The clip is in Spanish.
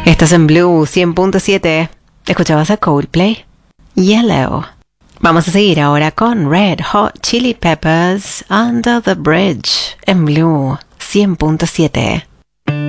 Estás en Blue 100.7. Escuchabas a Coldplay. Yellow. Vamos a seguir ahora con Red Hot Chili Peppers, Under the Bridge, en Blue 100.7.